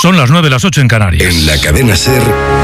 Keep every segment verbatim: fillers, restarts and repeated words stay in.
Son las nueve, las ocho en Canarias. En la cadena SER,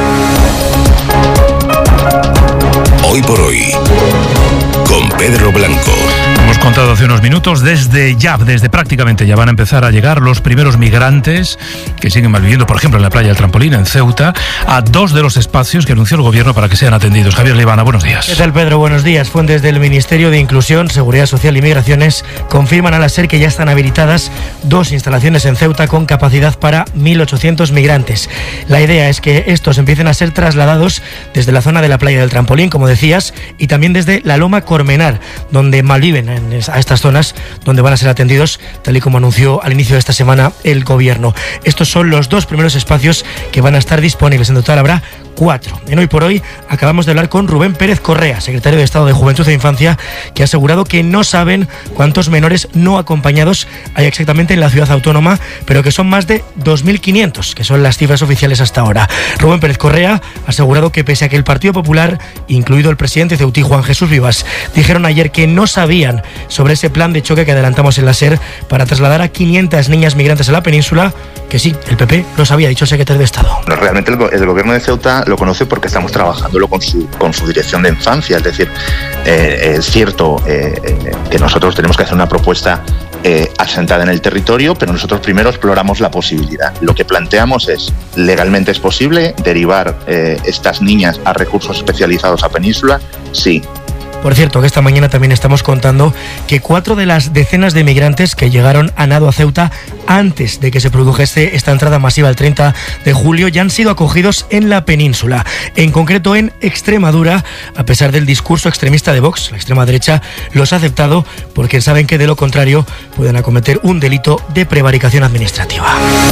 Hoy por Hoy, con Pedro Blanco. Hemos contado hace unos minutos, desde ya, desde prácticamente ya van a empezar a llegar los primeros migrantes que siguen malviviendo, por ejemplo, en la playa del Trampolín, en Ceuta, a dos de los espacios que anunció el gobierno para que sean atendidos. Javier Leibana, buenos días. ¿Qué tal, Pedro? Buenos días. Fuentes del Ministerio de Inclusión, Seguridad Social y Migraciones confirman a la SER que ya están habilitadas dos instalaciones en Ceuta con capacidad para mil ochocientos migrantes. La idea es que estos empiecen a ser trasladados desde la zona de la playa del Trampolín, como decías, y también desde la Loma Cormenar, donde malviven a estas zonas, donde van a ser atendidos, tal y como anunció al inicio de esta semana el gobierno. Estos son los dos primeros espacios que van a estar disponibles. En total habrá cuatro. En Hoy por Hoy acabamos de hablar con Rubén Pérez Correa, secretario de Estado de Juventud e Infancia, que ha asegurado que no saben cuántos menores no acompañados hay exactamente en la ciudad autónoma, pero que son más de dos mil quinientos, que son las cifras oficiales hasta ahora. Rubén Pérez Correa ha asegurado que pese a que el Partido Popular, incluido el presidente ceutí Juan Jesús Vivas, dijeron ayer que no sabían sobre ese plan de choque que adelantamos en la SER para trasladar a quinientas niñas migrantes a la península, que sí, el P P lo sabía, ha dicho el secretario de Estado. No, realmente el, el gobierno de Ceuta lo conoce porque estamos trabajándolo con su, con su dirección de infancia. Es decir, eh, es cierto eh, eh, que nosotros tenemos que hacer una propuesta eh, asentada en el territorio, pero nosotros primero exploramos la posibilidad. Lo que planteamos es, legalmente es posible derivar eh, estas niñas a recursos especializados a península, sí. Por cierto, que esta mañana también estamos contando que cuatro de las decenas de migrantes que llegaron a nado a Ceuta antes de que se produjese esta entrada masiva el treinta de julio ya han sido acogidos en la península, en concreto en Extremadura, a pesar del discurso extremista de Vox. La extrema derecha los ha aceptado porque saben que de lo contrario pueden acometer un delito de prevaricación administrativa.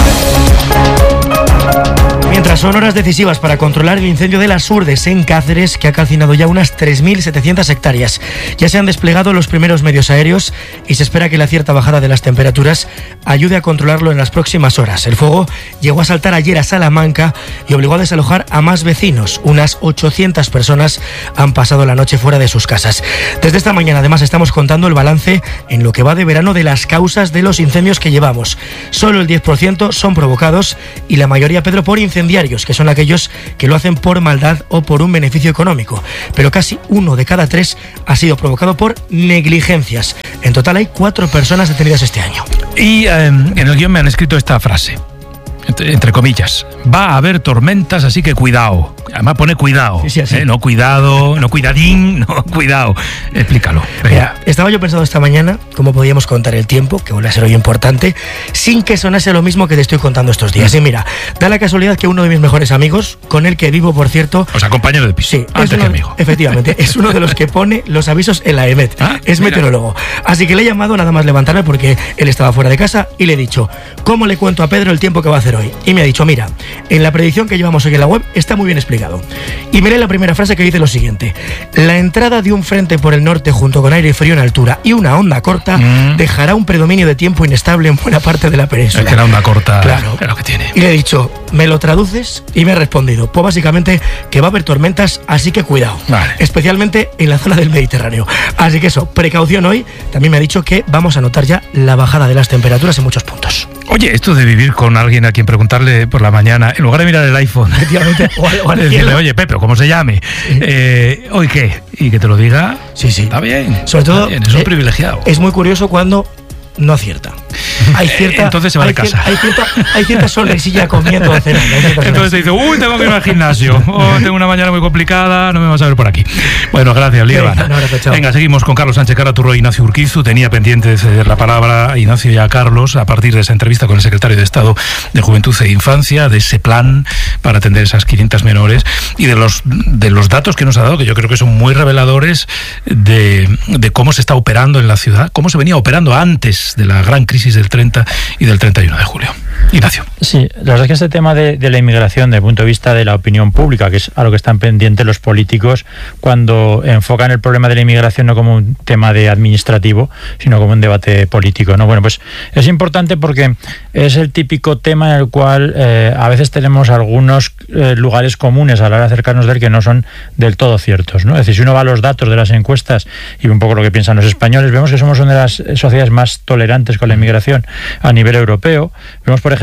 Mientras son horas decisivas para controlar el incendio de las Urdes en Cáceres, que ha calcinado ya unas tres mil setecientas hectáreas. Ya se han desplegado los primeros medios aéreos y se espera que la cierta bajada de las temperaturas ayude a controlarlo en las próximas horas. El fuego llegó a saltar ayer a Salamanca y obligó a desalojar a más vecinos. Unas ochocientas personas han pasado la noche fuera de sus casas. Desde esta mañana, además, estamos contando el balance en lo que va de verano de las causas de los incendios que llevamos. Solo el diez por ciento son provocados y la mayoría, Pedro, por incendiarios, que son aquellos que lo hacen por maldad o por un beneficio económico. Pero casi uno de cada tres ha sido provocado por negligencias. En total hay cuatro personas detenidas este año. Y eh, en el guión me han escrito esta frase, entre, entre comillas: va a haber tormentas, así que cuidado. Además pone cuidado, sí, sí, así. ¿eh? No cuidado, no cuidadín, no cuidado. Explícalo. Mira, estaba yo pensando esta mañana cómo podíamos contar el tiempo, que vuelve a ser hoy importante, sin que sonase lo mismo que te estoy contando estos días. Y mira, da la casualidad que uno de mis mejores amigos, con el que vivo, por cierto... O sea, compañero de piso. Sí, antes es uno, que amigo. Efectivamente, es uno de los que pone los avisos en la EMET. Ah, es mira. meteorólogo. Así que le he llamado nada más levantarme porque él estaba fuera de casa y le he dicho, ¿cómo le cuento a Pedro el tiempo que va a hacer hoy? Y me ha dicho, mira, en la predicción que llevamos hoy en la web está muy bien explicado. Y miré la primera frase que dice lo siguiente: la entrada de un frente por el norte junto con aire frío en altura y una onda corta mm. dejará un predominio de tiempo inestable en buena parte de la península. Es que la onda corta, claro, es lo que tiene. Y le he dicho, ¿me lo traduces? Y me ha respondido, pues básicamente que va a haber tormentas, así que cuidado. Vale. Especialmente en la zona del Mediterráneo. Así que eso, precaución hoy. También me ha dicho que vamos a notar ya la bajada de las temperaturas en muchos puntos. Oye, esto de vivir con alguien a quien preguntarle por la mañana, en lugar de mirar el iPhone, efectivamente, o al, o al decirle, oye, Pepe, ¿cómo se llame? Sí. Eh, ¿Hoy qué? Y que te lo diga. Sí, sí. Está bien. Sobre todo, bien, es un eh, privilegiado. Es muy curioso cuando no acierta. Hay cierta, entonces se va hay de casa. Hay cierta, hay cierta sonrisilla comiendo o cenando. Entonces te dice, uy, tengo que ir al gimnasio. Oh, tengo una mañana muy complicada, no me vas a ver por aquí. Bueno, gracias, Liebana. Venga, seguimos con Carlos Sánchez Caraturro e Ignacio Urquizu. Tenía pendiente de ceder la palabra a Ignacio y a Carlos a partir de esa entrevista con el secretario de Estado de Juventud e Infancia, de ese plan para atender esas quinientas menores y de los, de los datos que nos ha dado, que yo creo que son muy reveladores de, de cómo se está operando en la ciudad, cómo se venía operando antes de la gran crisis del treinta y del treinta y uno de julio. Ignacio. Sí, la verdad es que este tema de, de la inmigración, desde el punto de vista de la opinión pública, que es a lo que están pendientes los políticos cuando enfocan el problema de la inmigración no como un tema de administrativo, sino como un debate político, ¿no? Bueno, pues es importante porque es el típico tema en el cual eh, a veces tenemos algunos eh, lugares comunes a la hora de acercarnos de él que no son del todo ciertos, ¿no? Es decir, si uno va a los datos de las encuestas y un poco lo que piensan los españoles, vemos que somos una de las sociedades más tolerantes con la inmigración a nivel europeo. Vemos, por ejemplo,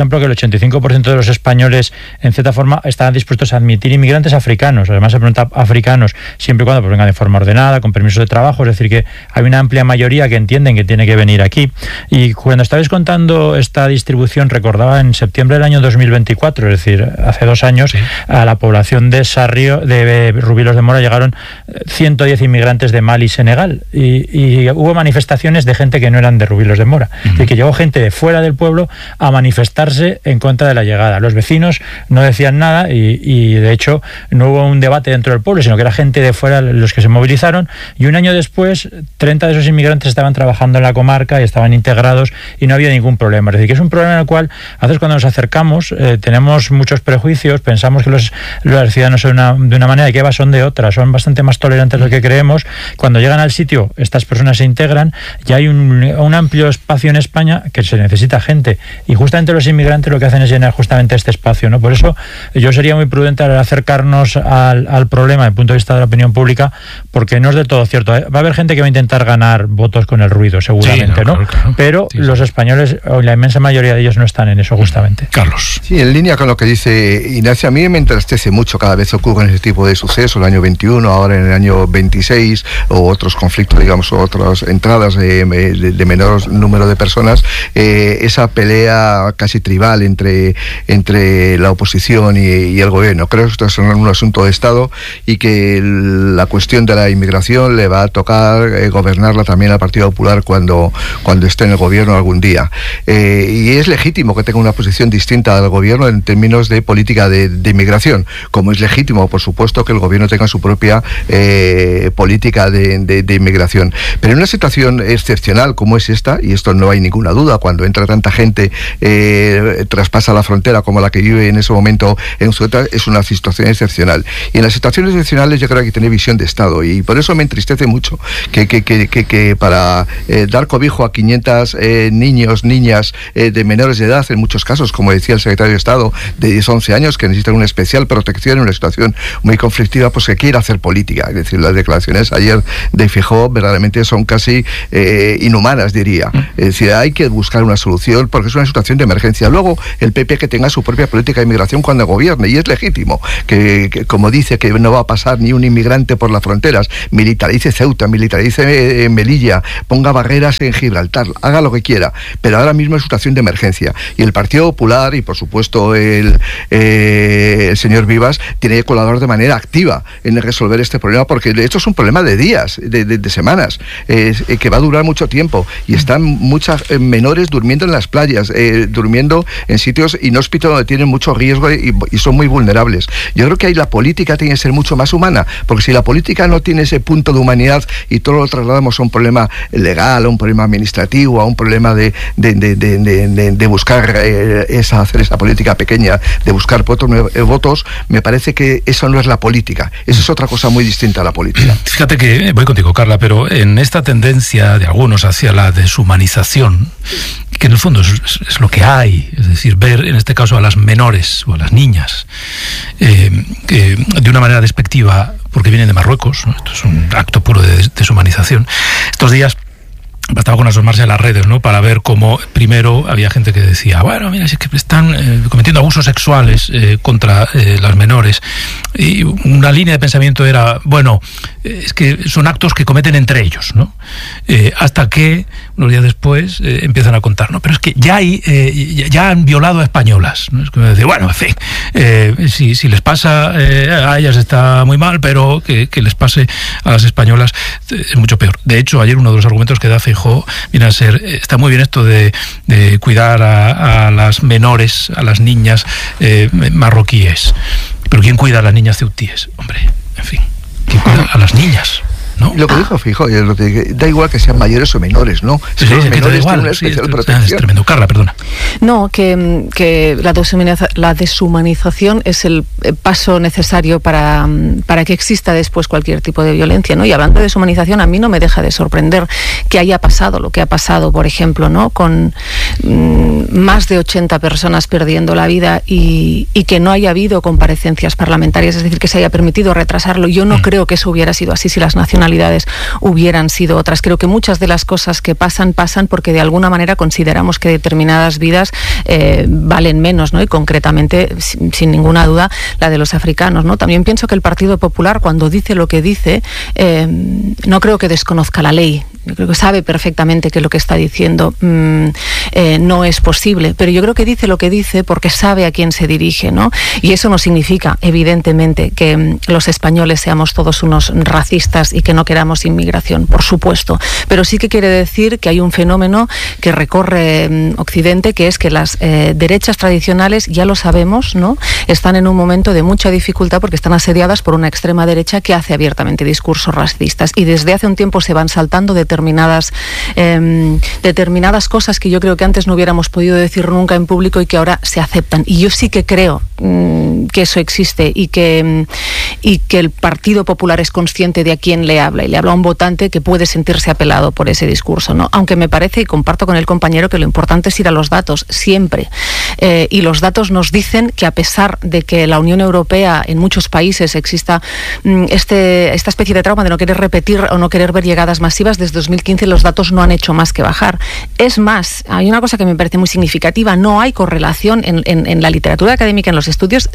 ejemplo, que el ochenta y cinco por ciento de los españoles, en cierta forma, están dispuestos a admitir inmigrantes africanos. Además, se pregunta africanos siempre y cuando pues, vengan de forma ordenada, con permisos de trabajo. Es decir, que hay una amplia mayoría que entienden que tiene que venir aquí. Y cuando estabais contando esta distribución, recordaba en septiembre del año dos mil veinticuatro, es decir, hace dos años, sí. a la población de Sarrio, de Rubilos de Mora, llegaron ciento diez inmigrantes de Mali y Senegal. Y, y hubo manifestaciones de gente que no eran de Rubilos de Mora. Uh-huh. Y que llegó gente de fuera del pueblo a manifestarse en contra de la llegada. Los vecinos no decían nada y, y de hecho no hubo un debate dentro del pueblo, sino que era gente de fuera los que se movilizaron, y un año después treinta de esos inmigrantes estaban trabajando en la comarca y estaban integrados y no había ningún problema. Es decir, que es un problema en el cual a veces cuando nos acercamos eh, tenemos muchos prejuicios, pensamos que los, los ciudadanos son una, de una manera y que va son de otra, son bastante más tolerantes de lo que creemos. Cuando llegan al sitio, estas personas se integran y hay un, un amplio espacio en España que se necesita gente, y justamente los inmigrantes lo que hacen es llenar justamente este espacio, ¿no? Por eso yo sería muy prudente al acercarnos al, al problema desde el punto de vista de la opinión pública, porque no es del todo cierto. Va a haber gente que va a intentar ganar votos con el ruido, seguramente, sí, no, ¿no? Claro, claro. Pero sí, los sí. españoles, o la inmensa mayoría de ellos, no están en eso, justamente. Carlos. Sí, en línea con lo que dice Ignacio, a mí me entristece mucho cada vez ocurren ese tipo de sucesos, el año veintiuno, ahora en el año veintiséis, o otros conflictos, digamos, o otras entradas de, de, de menor número de personas, eh, esa pelea casi tribal entre, entre la oposición y, y el gobierno. Creo que esto es un asunto de Estado y que la cuestión de la inmigración le va a tocar eh, gobernarla también al Partido Popular cuando, cuando esté en el gobierno algún día. Eh, y es legítimo que tenga una posición distinta al gobierno en términos de política de, de inmigración, como es legítimo, por supuesto, que el gobierno tenga su propia eh, política de, de, de inmigración. Pero en una situación excepcional como es esta, y esto no hay ninguna duda, cuando entra tanta gente, eh, traspasa la frontera como la que vive en ese momento en Ceuta, es una situación excepcional. Y en las situaciones excepcionales yo creo que hay que tener visión de Estado, y por eso me entristece mucho que, que, que, que, que para eh, dar cobijo a quinientos eh, niños, niñas eh, de menores de edad, en muchos casos, como decía el secretario de Estado, de diez a once años, que necesitan una especial protección en una situación muy conflictiva, pues que quiera hacer política. Es decir, las declaraciones ayer de Feijóo verdaderamente son casi eh, inhumanas, diría. Es decir, hay que buscar una solución porque es una situación de emergencia. Luego, el P P que tenga su propia política de inmigración cuando gobierne, y es legítimo, que, que como dice que no va a pasar ni un inmigrante por las fronteras, militarice Ceuta, militarice eh, Melilla, ponga barreras en Gibraltar, haga lo que quiera, pero ahora mismo es situación de emergencia. Y el Partido Popular, y por supuesto el, eh, el señor Vivas, tiene que colaborar de manera activa en resolver este problema, porque esto es un problema de días, de, de, de semanas, eh, que va a durar mucho tiempo, y están muchas eh, menores durmiendo en las playas, eh, durmiendo en sitios inhóspitos donde tienen mucho riesgo y, y son muy vulnerables. Yo creo que ahí la política tiene que ser mucho más humana, porque si la política no tiene ese punto de humanidad y todo lo trasladamos a un problema legal, a un problema administrativo, a un problema de, de, de, de, de, de, de buscar eh, esa, hacer esa política pequeña, de buscar votos, eh, votos, me parece que eso no es la política, eso es otra cosa muy distinta a la política. Fíjate que, voy contigo, Carla, pero en esta tendencia de algunos hacia la deshumanización, que en el fondo es, es lo que hay, es decir, ver en este caso a las menores o a las niñas eh, eh, de una manera despectiva porque vienen de Marruecos, ¿no? Esto es un acto puro de deshumanización. Estos días bastaba con asomarse a las redes, ¿no?, para ver cómo primero había gente que decía, bueno, mira, es que están eh, cometiendo abusos sexuales eh, contra eh, las menores, y una línea de pensamiento era, bueno, eh, es que son actos que cometen entre ellos, ¿no? Eh, hasta que unos días después eh, empiezan a contar, no, pero es que ya hay, eh, ya han violado a españolas, ¿no? Es que me decía, bueno, en fin, eh, si, si les pasa eh, a ellas está muy mal, pero que, que les pase a las españolas eh, es mucho peor. De hecho, ayer uno de los argumentos que da Feijóo viene a ser, está muy bien esto de, de cuidar a, a las menores, a las niñas eh, marroquíes, pero ¿quién cuida a las niñas ceutíes? Hombre, en fin, ¿quién cuida a las niñas? ¿No? Lo que dijo Feijóo, da igual que sean mayores o menores, ¿no? Si sí, los sí, menores tienen una especial sí, protección. Es tremendo. Carla, perdona. No, que, que la, deshumaniza, la deshumanización es el paso necesario para, para que exista después cualquier tipo de violencia, ¿no? Y hablando de deshumanización, a mí no me deja de sorprender que haya pasado lo que ha pasado, por ejemplo, ¿no?, con mmm, más de ochenta personas perdiendo la vida y, y que no haya habido comparecencias parlamentarias, es decir, que se haya permitido retrasarlo. Yo no mm. creo que eso hubiera sido así si las naciones tonalidades hubieran sido otras. Creo que muchas de las cosas que pasan, pasan porque de alguna manera consideramos que determinadas vidas eh, valen menos, ¿no? Y concretamente, sin, sin ninguna duda, la de los africanos, ¿no? También pienso que el Partido Popular, cuando dice lo que dice, eh, no creo que desconozca la ley. Yo creo que sabe perfectamente que lo que está diciendo mmm, eh, no es posible, pero yo creo que dice lo que dice porque sabe a quién se dirige, ¿no? Y eso no significa, evidentemente, que mmm, los españoles seamos todos unos racistas y que no queramos inmigración, por supuesto, pero sí que quiere decir que hay un fenómeno que recorre mmm, Occidente, que es que las eh, derechas tradicionales, ya lo sabemos, ¿no? Están en un momento de mucha dificultad porque están asediadas por una extrema derecha que hace abiertamente discursos racistas y desde hace un tiempo se van saltando de determinadas, eh, determinadas cosas que yo creo que antes no hubiéramos podido decir nunca en público y que ahora se aceptan. Y yo sí que creo mmm, que eso existe y que, y que el Partido Popular es consciente de a quién le habla y le habla a un votante que puede sentirse apelado por ese discurso, ¿no? Aunque me parece, y comparto con el compañero, que lo importante es ir a los datos siempre. Eh, y los datos nos dicen que a pesar de que la Unión Europea en muchos países exista mmm, este, esta especie de trauma de no querer repetir o no querer ver llegadas masivas, desde dos mil quince los datos no han hecho más que bajar. Es más, hay una cosa que me parece muy significativa, no hay correlación en, en, en la literatura académica, en los estudios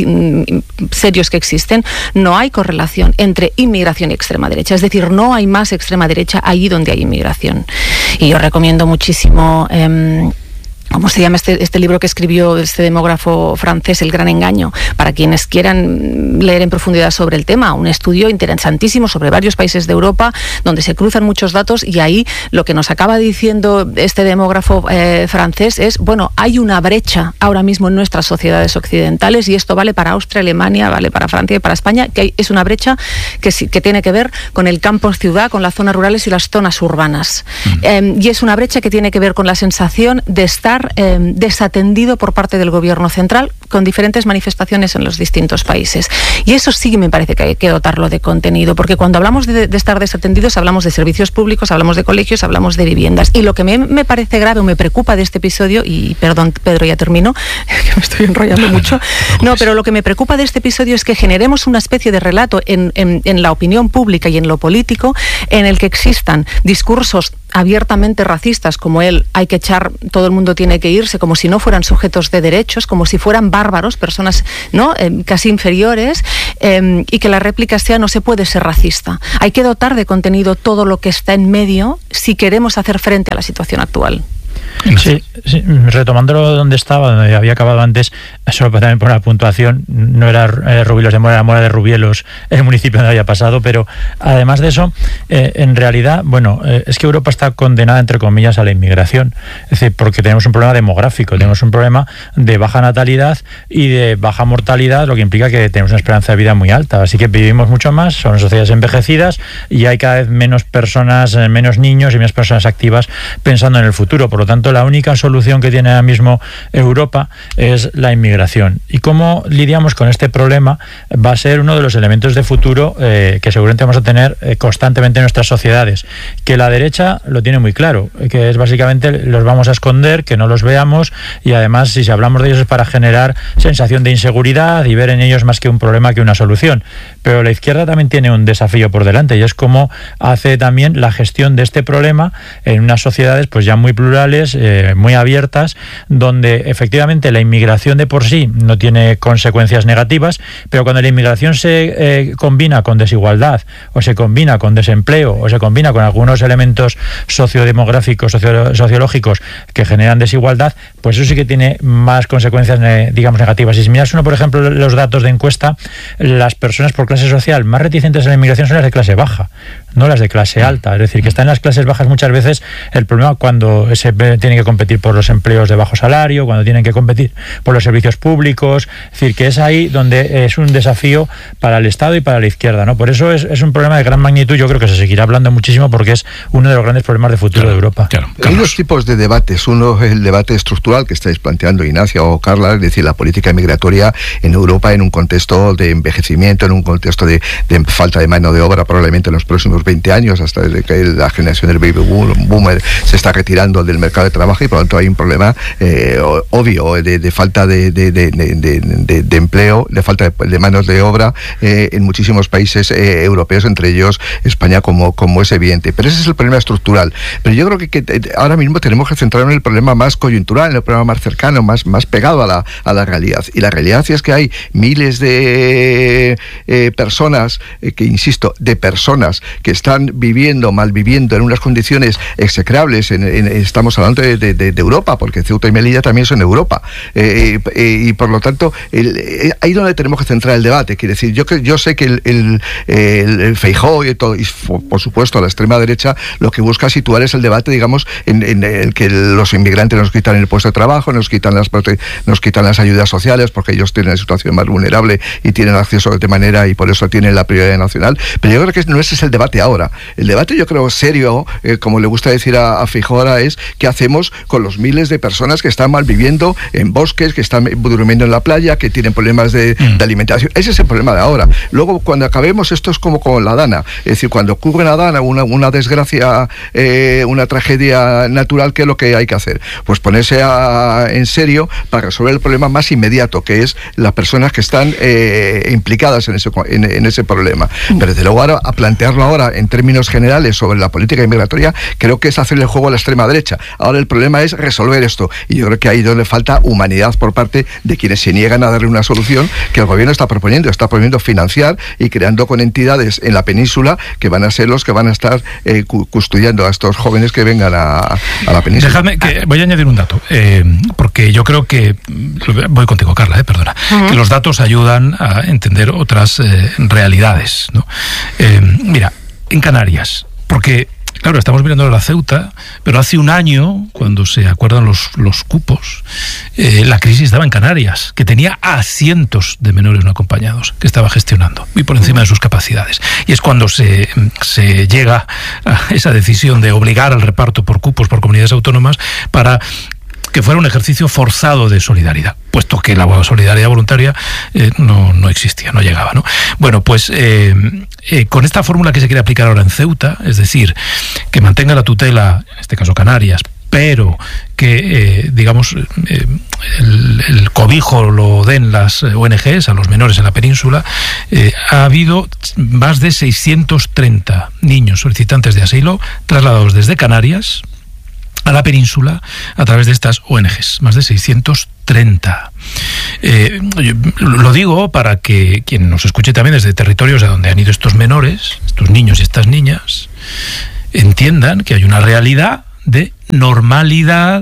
serios que existen, no hay correlación entre inmigración y extrema derecha, es decir, no hay más extrema derecha allí donde hay inmigración. Y yo recomiendo muchísimo... Eh, ¿Cómo se llama este, este libro que escribió este demógrafo francés, El gran engaño? Para quienes quieran leer en profundidad sobre el tema, un estudio interesantísimo sobre varios países de Europa, donde se cruzan muchos datos y ahí lo que nos acaba diciendo este demógrafo eh, francés es, bueno, hay una brecha ahora mismo en nuestras sociedades occidentales y esto vale para Austria, Alemania, vale para Francia y para España, que hay, es una brecha que, que tiene que ver con el campo-ciudad, con las zonas rurales y las zonas urbanas. Mm. Eh, y es una brecha que tiene que ver con la sensación de estar Eh, desatendido por parte del gobierno central con diferentes manifestaciones en los distintos países. Y eso sí me parece que hay que dotarlo de contenido, porque cuando hablamos de, de estar desatendidos hablamos de servicios públicos, hablamos de colegios, hablamos de viviendas. Y lo que me, me parece grave o me preocupa de este episodio, y perdón Pedro, ya termino, que me estoy enrollando mucho, no, pero lo que me preocupa de este episodio es que generemos una especie de relato en, en, en la opinión pública y en lo político en el que existan discursos abiertamente racistas como él, hay que echar, todo el mundo tiene que irse, como si no fueran sujetos de derechos, como si fueran bárbaros, personas, ¿no?, eh, casi inferiores, eh, y que la réplica sea no se puede ser racista. Hay que dotar de contenido todo lo que está en medio si queremos hacer frente a la situación actual. Sí, sí, retomando donde estaba, donde había acabado antes, solo también por la puntuación, no era eh, Rubielos de Mora, era Mora de Rubielos, el municipio donde había pasado, pero además de eso, eh, en realidad, bueno, eh, es que Europa está condenada, entre comillas, a la inmigración, es decir, porque tenemos un problema demográfico, tenemos un problema de baja natalidad y de baja mortalidad, lo que implica que tenemos una esperanza de vida muy alta, así que vivimos mucho más, son sociedades envejecidas y hay cada vez menos personas, menos niños y menos personas activas pensando en el futuro, por lo tanto, la única solución que tiene ahora mismo Europa es la inmigración. ¿Y cómo lidiamos con este problema? Va a ser uno de los elementos de futuro eh, que seguramente vamos a tener eh, constantemente en nuestras sociedades. Que la derecha lo tiene muy claro, que es básicamente los vamos a esconder, que no los veamos, y además si hablamos de ellos es para generar sensación de inseguridad y ver en ellos más que un problema que una solución. Pero la izquierda también tiene un desafío por delante y es cómo hace también la gestión de este problema en unas sociedades pues ya muy plurales, Eh, muy abiertas, donde efectivamente la inmigración de por sí no tiene consecuencias negativas, pero cuando la inmigración se eh, combina con desigualdad, o se combina con desempleo, o se combina con algunos elementos sociodemográficos, socio sociológicos que generan desigualdad, pues eso sí que tiene más consecuencias, eh, digamos, negativas. Y si miras uno, por ejemplo, los datos de encuesta, las personas por clase social más reticentes a la inmigración son las de clase baja, no las de clase alta. Es decir, que están en las clases bajas muchas veces el problema cuando se tienen que competir por los empleos de bajo salario, cuando tienen que competir por los servicios públicos. Es decir, que es ahí donde es un desafío para el Estado y para la izquierda, ¿no? Por eso es, es un problema de gran magnitud. Yo creo que se seguirá hablando muchísimo porque es uno de los grandes problemas de futuro, claro, de Europa. Claro. Hay dos tipos de debates. Uno es el debate estructural que estáis planteando, Ignacia o Carla, es decir, la política migratoria en Europa en un contexto de envejecimiento, en un contexto de, de falta de mano de obra probablemente en los próximos veinte años, hasta desde que la generación del baby boomer se está retirando del mercado de trabajo, y por lo tanto hay un problema eh, obvio de, de falta de, de, de, de, de, de empleo, de falta de, de manos de obra eh, en muchísimos países eh, europeos, entre ellos España, como, como es evidente. Pero ese es el problema estructural. Pero yo creo que, que ahora mismo tenemos que centrarnos en el problema más coyuntural, en el problema más cercano, más, más pegado a la, a la realidad. Y la realidad es que hay miles de eh, personas, eh, que insisto, de personas que están viviendo, malviviendo en unas condiciones execrables. En, en, estamos hablando de, de, de Europa, porque Ceuta y Melilla también son Europa. Eh, eh, y por lo tanto, el, eh, ahí donde tenemos que centrar el debate. Quiere decir, yo, yo sé que el, el, el, el Feijóo y, todo, y por supuesto la extrema derecha lo que busca situar es el debate, digamos, en, en el que los inmigrantes nos quitan el puesto de trabajo, nos quitan las nos quitan las ayudas sociales, porque ellos tienen la situación más vulnerable y tienen acceso de manera, y por eso tienen la prioridad nacional. Pero yo creo que no ese es el debate ahora. El debate, yo creo, serio, eh, como le gusta decir a, a Feijóo ahora, es qué hacemos con los miles de personas que están mal viviendo en bosques, que están durmiendo en la playa, que tienen problemas de, mm. de alimentación. Ese es el problema de ahora. Luego, cuando acabemos, esto es como con la Dana. Es decir, cuando ocurre la Dana, una, una desgracia, eh, una tragedia natural, ¿qué es lo que hay que hacer? Pues ponerse a, en serio para resolver el problema más inmediato, que es las personas que están eh, implicadas en ese, en, en ese problema. Pero desde luego ahora, a plantearlo ahora en términos generales sobre la política inmigratoria, creo que es hacerle el juego a la extrema derecha. Ahora el problema es resolver esto, y yo creo que ahí es donde falta humanidad por parte de quienes se niegan a darle una solución que el gobierno está proponiendo, está proponiendo financiar y creando con entidades en la península que van a ser los que van a estar eh, custodiando a estos jóvenes que vengan a, a la península. Dejadme que voy a añadir un dato, eh, porque yo creo que, voy contigo, Carla, eh, perdona, uh-huh. que los datos ayudan a entender otras eh, realidades, ¿no? Eh, mira, en Canarias, porque claro, estamos mirando la Ceuta, pero hace un año, cuando se acuerdan los, los cupos, eh, la crisis estaba en Canarias, que tenía a cientos de menores no acompañados, que estaba gestionando, y por encima de sus capacidades. Y es cuando se, se llega a esa decisión de obligar al reparto por cupos, por comunidades autónomas, para que fuera un ejercicio forzado de solidaridad, puesto que la solidaridad voluntaria eh, no, no existía, no llegaba, ¿no? Bueno, pues eh, eh, con esta fórmula que se quiere aplicar ahora en Ceuta, es decir, que mantenga la tutela, en este caso Canarias, pero que, eh, digamos, eh, el, el cobijo lo den las O N Ges a los menores en la península, eh, ha habido más de seiscientos treinta niños solicitantes de asilo trasladados desde Canarias a la península a través de estas O N Ges, más de seiscientos treinta. Eh, lo digo para que quien nos escuche también desde territorios de donde han ido estos menores, estos niños y estas niñas, entiendan que hay una realidad de normalidad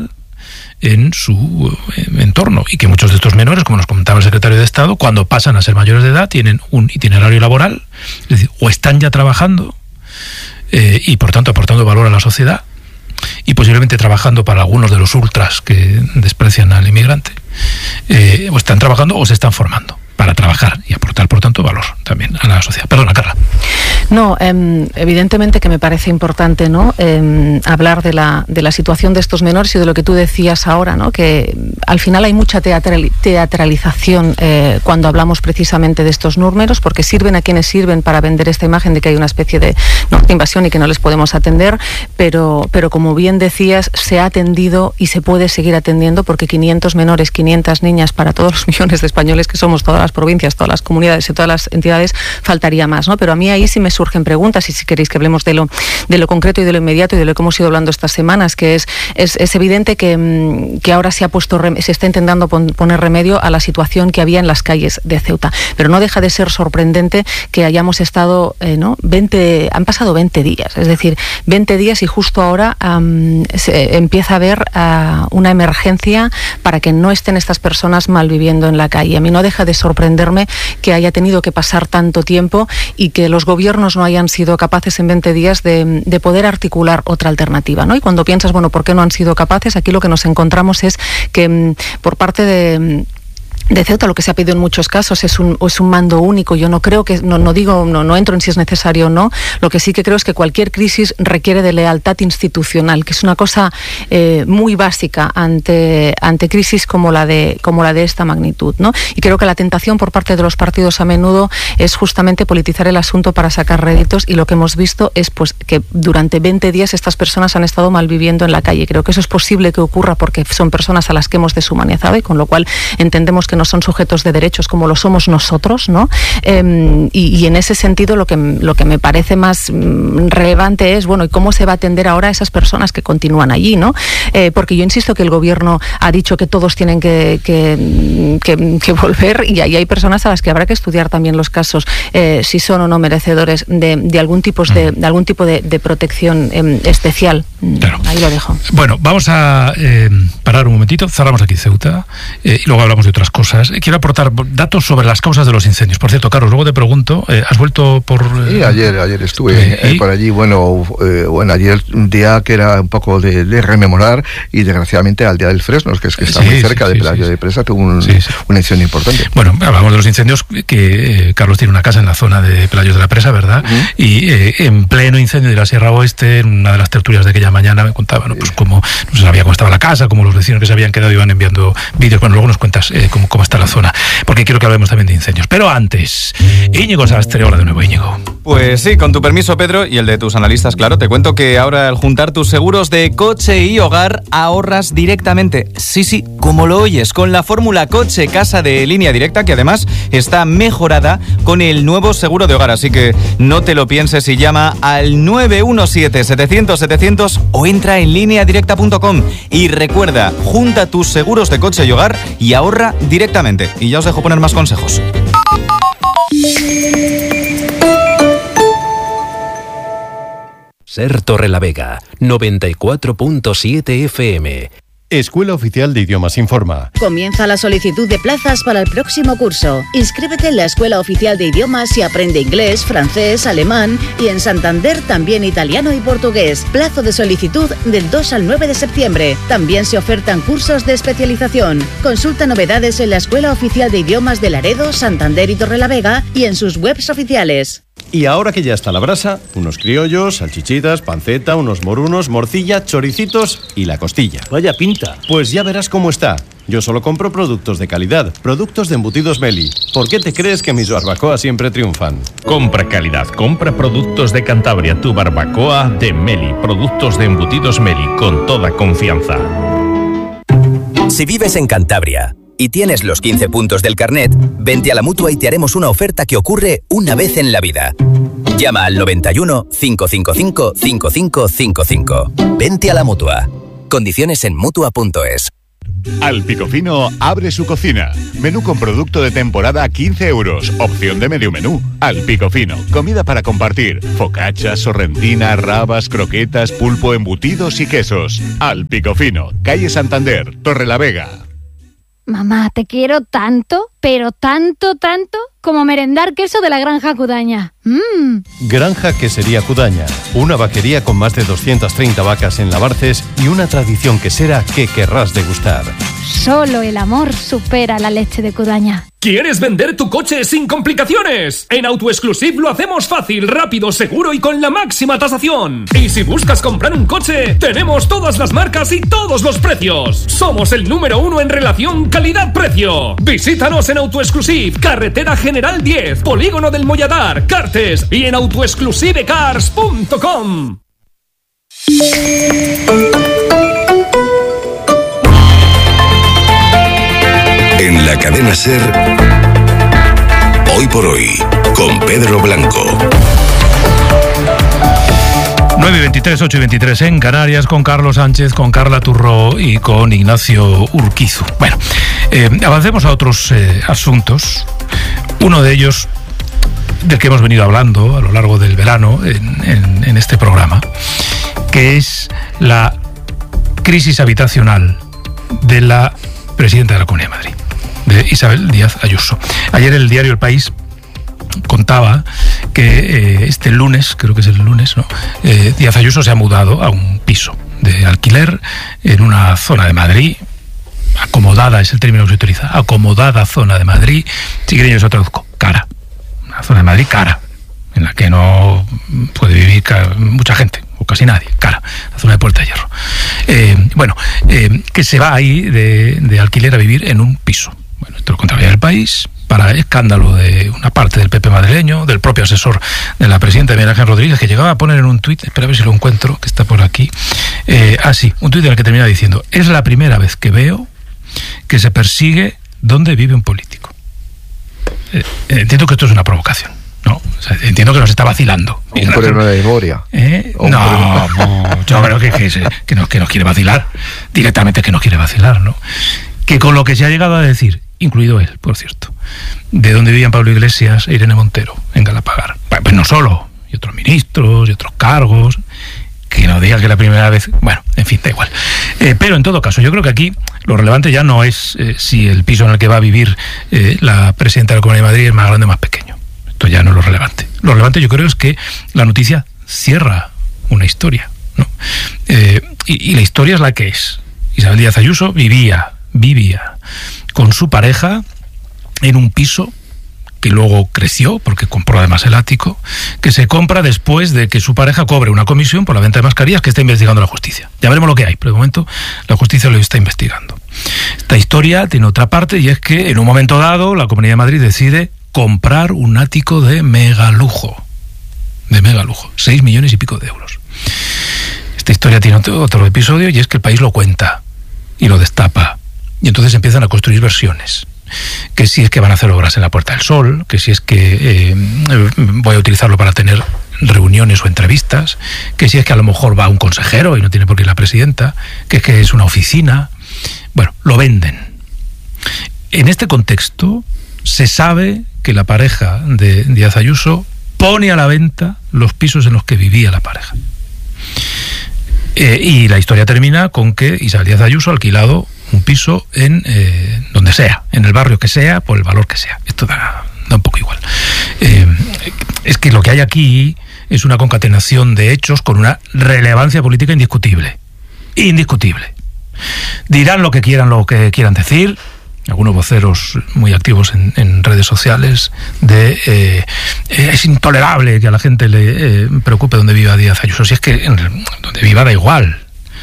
en su entorno, y que muchos de estos menores, como nos comentaba el secretario de Estado, cuando pasan a ser mayores de edad tienen un itinerario laboral, es decir, o están ya trabajando eh, y por tanto aportando valor a la sociedad, y posiblemente trabajando para algunos de los ultras que desprecian al inmigrante, eh, o están trabajando o se están formando para trabajar y aportar, por tanto, valor también a la sociedad. Perdona, Carla. No, eh, evidentemente que me parece importante, ¿no?, eh, hablar de la, de la situación de estos menores y de lo que tú decías ahora, ¿no?, que al final hay mucha teatral, teatralización eh, cuando hablamos precisamente de estos números, porque sirven a quienes sirven para vender esta imagen de que hay una especie de, ¿no?, de invasión y que no les podemos atender, pero, pero como bien decías, se ha atendido y se puede seguir atendiendo, porque quinientos menores, quinientas niñas para todos los millones de españoles que somos, todas las provincias, todas las comunidades y todas las entidades, faltaría más, ¿no? Pero a mí ahí sí me surgen preguntas, y si queréis que hablemos de lo, de lo concreto y de lo inmediato y de lo que hemos ido hablando estas semanas, que es, es, es evidente que, que ahora se ha puesto, se está intentando poner remedio a la situación que había en las calles de Ceuta, pero no deja de ser sorprendente que hayamos estado, eh, ¿no?, veinte, han pasado veinte días, es decir, veinte días y justo ahora um, se empieza a haber uh, una emergencia para que no estén estas personas malviviendo en la calle. A mí no deja de sorprenderme que haya tenido que pasar tanto tiempo y que los gobiernos no hayan sido capaces en veinte días de, de poder articular otra alternativa, ¿no? Y cuando piensas, bueno, ¿por qué no han sido capaces? Aquí lo que nos encontramos es que por parte de de Ceuta. Lo que se ha pedido en muchos casos es un, es un mando único. Yo no creo que, no, no digo, no, no entro en si es necesario o no. Lo que sí que creo es que cualquier crisis requiere de lealtad institucional, que es una cosa eh, muy básica ante, ante crisis como la de como la de esta magnitud, ¿no? Y creo que la tentación por parte de los partidos a menudo es justamente politizar el asunto para sacar réditos, y lo que hemos visto es pues que durante veinte días estas personas han estado malviviendo en la calle. Creo que eso es posible que ocurra porque son personas a las que hemos deshumanizado, y con lo cual entendemos que no son sujetos de derechos como lo somos nosotros, ¿no? Eh, y, y en ese sentido lo que, lo que me parece más mm, relevante es, bueno, ¿y cómo se va a atender ahora a esas personas que continúan allí, ¿no? Eh, porque yo insisto que el gobierno ha dicho que todos tienen que, que, que, que volver, y ahí hay personas a las que habrá que estudiar también los casos, eh, si son o no merecedores de, de algún tipo de, de algún tipo de, de protección eh, especial. Claro. Ahí lo dejo. Bueno, vamos a eh, parar un momentito, cerramos aquí Ceuta eh, y luego hablamos de otras cosas. Quiero aportar datos sobre las causas de los incendios. Por cierto, Carlos, luego te pregunto, eh, ¿has vuelto por...? Eh, sí, ayer, ayer estuve eh, por allí. Bueno, eh, bueno, ayer un día que era un poco de, de rememorar, y desgraciadamente al día del Fresnos, que es que está sí, muy cerca sí, de sí, Pelayo sí. de Presa, tuvo un, sí, sí. una incendio importante. Bueno, hablamos de los incendios, que eh, Carlos tiene una casa en la zona de Pelayos de la Presa, ¿verdad? Uh-huh. Y eh, en pleno incendio de la Sierra Oeste, en una de las tertulias de aquella mañana me contaban, ¿no? Pues cómo no se sabía cómo estaba la casa, cómo los vecinos que se habían quedado iban enviando vídeos. Bueno, luego nos cuentas eh, cómo, cómo está la zona, porque quiero que hablemos también de incendios. Pero antes, Íñigo Sastre, hola de nuevo, Íñigo. Pues sí, con tu permiso, Pedro, y el de tus analistas, claro, te cuento que ahora al juntar tus seguros de coche y hogar ahorras directamente. Sí, sí, como lo oyes, con la fórmula coche casa de Línea Directa, que además está mejorada con el nuevo seguro de hogar. Así que no te lo pienses y llama al nueve uno siete, setecientos, setecientos o entra en línea directa punto com. Y recuerda, junta tus seguros de coche y hogar y ahorra directamente. Y ya os dejo poner más consejos. Ser Torrelavega, noventa y cuatro punto siete F M. Escuela Oficial de Idiomas informa. Comienza la solicitud de plazas para el próximo curso. Inscríbete en la Escuela Oficial de Idiomas y aprende inglés, francés, alemán y en Santander también italiano y portugués. Plazo de solicitud del dos al nueve de septiembre. También se ofertan cursos de especialización. Consulta novedades en la Escuela Oficial de Idiomas de Laredo, Santander y Torrelavega y en sus webs oficiales. Y ahora que ya está la brasa, unos criollos, salchichitas, panceta, unos morunos, morcilla, choricitos y la costilla. Vaya pinta. Pues ya verás cómo está. Yo solo compro productos de calidad, productos de embutidos Meli. ¿Por qué te crees que mis barbacoas siempre triunfan? Compra calidad, compra productos de Cantabria, tu barbacoa de Meli. Productos de embutidos Meli, con toda confianza. Si vives en Cantabria y tienes los quince puntos del carnet, vente a la Mutua y te haremos una oferta que ocurre una vez en la vida. Llama al noventa y uno, cinco cinco cinco, cinco cinco cinco cinco. Vente a la Mutua. Condiciones en mutua punto es. Alpicofino abre su cocina. Menú con producto de temporada a quince euros. Opción de medio menú. Alpicofino. Comida para compartir. Focaccia, sorrentina, rabas, croquetas, pulpo, embutidos y quesos. Alpicofino. Calle Santander, Torrelavega. Mamá, te quiero tanto, pero tanto, tanto, como merendar queso de la Granja Cudaña. ¡Mmm! Granja Quesería Cudaña, una vaquería con más de doscientas treinta vacas en Labarces y una tradición quesera que querrás degustar. Solo el amor supera la leche de Cudaña. ¿Quieres vender tu coche sin complicaciones? En AutoExclusive lo hacemos fácil, rápido, seguro y con la máxima tasación. Y si buscas comprar un coche, tenemos todas las marcas y todos los precios. Somos el número uno en relación calidad-precio. Visítanos en AutoExclusive, Carretera General diez, Polígono del Molladar, Cartes y en autoexclusive cars punto com. En la cadena SER, Hoy por Hoy, con Pedro Blanco. nueve y veintitrés, ocho y veintitrés en Canarias, con Carlos Sánchez, con Carla Turró y con Ignacio Urquizu. Bueno, eh, avancemos a otros eh, asuntos. Uno de ellos, del que hemos venido hablando a lo largo del verano en, en, en este programa, que es la crisis habitacional de la presidenta de la Comunidad de Madrid, de Isabel Díaz Ayuso. Ayer el diario El País contaba que eh, este lunes, creo que es el lunes, ¿no? Eh, Díaz Ayuso se ha mudado a un piso de alquiler en una zona de Madrid acomodada es el término que se utiliza, acomodada zona de Madrid, si quieren yo eso traduzco, cara, una zona de Madrid cara, en la que no puede vivir mucha gente, o casi nadie, cara, la zona de Puerta de Hierro. Eh, bueno, eh, que se va ahí de, de alquiler a vivir en un piso. Bueno, esto lo contraria del país, para escándalo de una parte del P P madrileño, del propio asesor de la presidenta Miguel Ángel Rodríguez, que llegaba a poner en un tuit, espera a ver si lo encuentro, que está por aquí, eh, ah sí, un tuit en el que termina diciendo: es la primera vez que veo que se persigue dónde vive un político. Eh, entiendo que esto es una provocación, ¿no? O sea, entiendo que nos está vacilando. Un problema de memoria. ¿Eh? No, no, yo creo que, que, que, no, que nos quiere vacilar, directamente que nos quiere vacilar, ¿no? Que con lo que se ha llegado a decir, incluido él, por cierto, de donde vivían Pablo Iglesias e Irene Montero en Galapagar. Pues no solo, y otros ministros, y otros cargos, que no digan que la primera vez, bueno, en fin, da igual. Eh, pero en todo caso, yo creo que aquí lo relevante ya no es eh, si el piso en el que va a vivir eh, la presidenta de la Comunidad de Madrid es más grande o más pequeño. Esto ya no es lo relevante. Lo relevante yo creo es que la noticia cierra una historia, ¿no? Eh, y, y la historia es la que es. Isabel Díaz Ayuso vivía, vivía con su pareja en un piso que luego creció, porque compró además el ático, que se compra después de que su pareja cobre una comisión por la venta de mascarillas que está investigando la justicia. Ya veremos lo que hay, pero de momento la justicia lo está investigando. Esta historia tiene otra parte, y es que en un momento dado la Comunidad de Madrid decide comprar un ático de megalujo, de megalujo, seis millones y pico de euros. Esta historia tiene otro, otro episodio, y es que el país lo cuenta y lo destapa, y entonces empiezan a construir versiones. Que si es que van a hacer obras en la Puerta del Sol, que si es que eh, voy a utilizarlo para tener reuniones o entrevistas, que si es que a lo mejor va un consejero y no tiene por qué ir la presidenta, que es que es una oficina. Bueno, lo venden. En este contexto se sabe que la pareja de Díaz Ayuso pone a la venta los pisos en los que vivía la pareja. Eh, y la historia termina con que Isabel Díaz Ayuso ha alquilado un piso en eh, donde sea, en el barrio que sea, por el valor que sea. Esto da, da un poco igual. Eh, es que lo que hay aquí es una concatenación de hechos con una relevancia política indiscutible. Indiscutible. Dirán lo que quieran, lo que quieran decir. Algunos voceros muy activos en, en redes sociales de eh, es intolerable que a la gente le eh, preocupe donde viva Díaz Ayuso. Si es que en, donde viva da igual.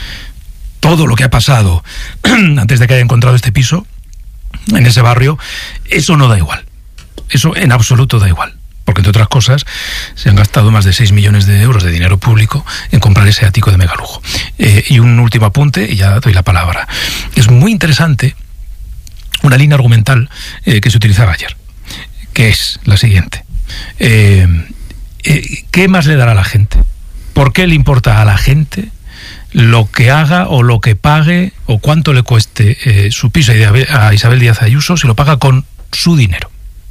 Todo lo que ha pasado antes de que haya encontrado este piso en ese barrio, eso no da igual. Eso en absoluto da igual. Porque, entre otras cosas, se han gastado más de seis millones de euros de dinero público en comprar ese ático de megalujo. Eh, y un último apunte, y ya doy la palabra. Es muy interesante una línea argumental eh, que se utilizaba ayer, que es la siguiente. Eh, eh, ¿Qué más le dará a la gente? ¿Por qué le importa a la gente lo que haga o lo que pague o cuánto le cueste eh, su piso a Isabel Díaz Ayuso si lo paga con su dinero?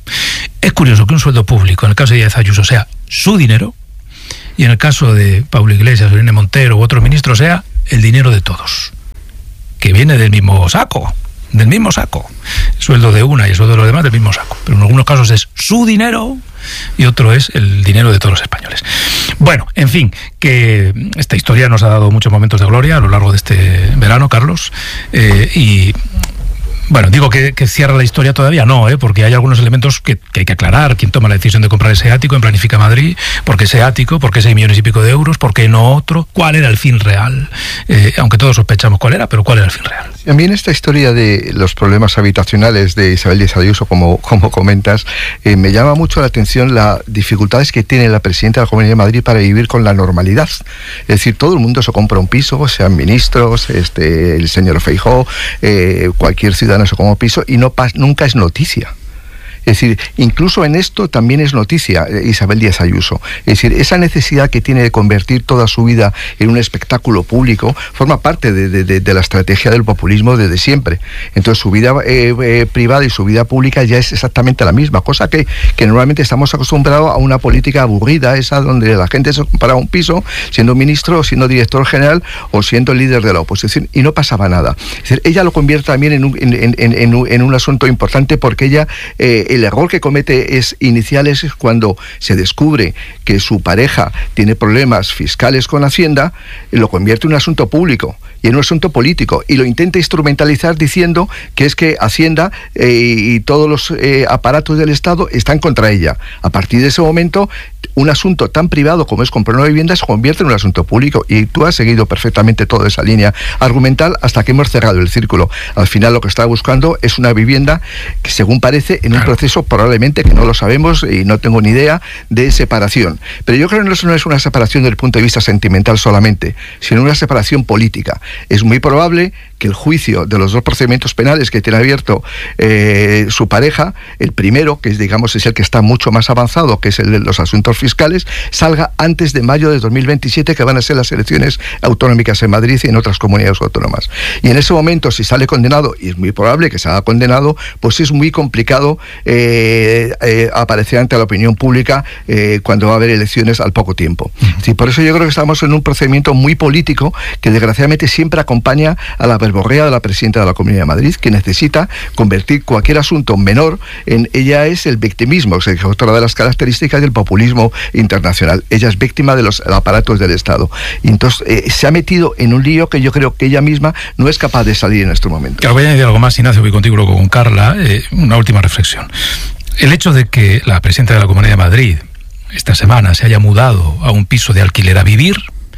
Es curioso que un sueldo público, en el caso de Díaz Ayuso, sea su dinero, y en el caso de Pablo Iglesias, Irene Montero u otros ministros sea el dinero de todos, que viene del mismo saco, del mismo saco. El sueldo de una y el sueldo de los demás del mismo saco, pero en algunos casos es su dinero y otro es el dinero de todos los españoles. Bueno, en fin, que esta historia nos ha dado muchos momentos de gloria a lo largo de este verano, Carlos, eh, y bueno, digo que, que cierra la historia todavía, no, ¿eh? Porque hay algunos elementos que, que hay que aclarar. ¿Quién toma la decisión de comprar ese ático en Planifica Madrid? ¿Por qué ese ático? ¿Por qué seis millones y pico de euros? ¿Por qué no otro? ¿Cuál era el fin real? Eh, aunque todos sospechamos cuál era, pero ¿cuál era el fin real? A mí en esta historia de los problemas habitacionales de Isabel Díaz Ayuso, como, como comentas, eh, me llama mucho la atención las dificultades que tiene la presidenta de la Comunidad de Madrid para vivir con la normalidad. Es decir, todo el mundo se compra un piso, sean ministros, este, el señor Feijóo, eh, cualquier ciudadano se compra un piso y no pas, nunca es noticia. Es decir, incluso en esto también es noticia Isabel Díaz Ayuso. Es decir, esa necesidad que tiene de convertir toda su vida en un espectáculo público forma parte de, de, de la estrategia del populismo desde siempre. Entonces su vida eh, eh, privada y su vida pública ya es exactamente la misma, cosa que, que normalmente estamos acostumbrados a una política aburrida, esa donde la gente se compara un piso siendo ministro, siendo director general o siendo líder de la oposición y no pasaba nada. Es decir, ella lo convierte también en un, en, en, en, un, en un asunto importante porque ella... Eh, el error que comete es inicial es cuando se descubre que su pareja tiene problemas fiscales con Hacienda, lo convierte en un asunto público. y en un asunto político, y lo intenta instrumentalizar diciendo que es que Hacienda eh, y todos los eh, aparatos del Estado están contra ella. A partir de ese momento, un asunto tan privado como es comprar una vivienda se convierte en un asunto público, y tú has seguido perfectamente toda esa línea argumental hasta que hemos cerrado el círculo. Al final lo que está buscando es una vivienda que, según parece, en un proceso probablemente que no lo sabemos y no tengo ni idea, de separación. Pero yo creo que eso no es una separación desde el punto de vista sentimental solamente, sino una separación política. Es muy probable que el juicio de los dos procedimientos penales que tiene abierto eh, su pareja, el primero, que es, digamos, es el que está mucho más avanzado, que es el de los asuntos fiscales, salga antes de mayo de dos mil veintisiete, que van a ser las elecciones autonómicas en Madrid y en otras comunidades autónomas. Y en ese momento, si sale condenado, y es muy probable que salga condenado, pues es muy complicado eh, eh, aparecer ante la opinión pública eh, cuando va a haber elecciones al poco tiempo. Uh-huh. Sí, por eso yo creo que estamos en un procedimiento muy político que desgraciadamente siempre acompaña a la verborrea de la presidenta de la Comunidad de Madrid, que necesita convertir cualquier asunto menor en... Ella es el victimismo, o sea, es otra de las características del populismo internacional. Ella es víctima de los aparatos del Estado. Y entonces eh, se ha metido en un lío que yo creo que ella misma no es capaz de salir en este momento. Claro, voy a añadir algo más, Ignacio, voy contigo luego con Carla. Eh, una última reflexión. El hecho de que la presidenta de la Comunidad de Madrid esta semana se haya mudado a un piso de alquiler a vivir,